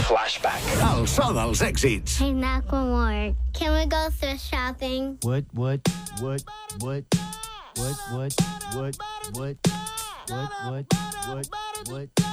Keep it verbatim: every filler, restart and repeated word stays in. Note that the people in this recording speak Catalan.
Flashback. El so dels èxits. Hey, Macklemore, can we go thrift shopping? What, what, what, what, what, what, what, what, what, what, what, what,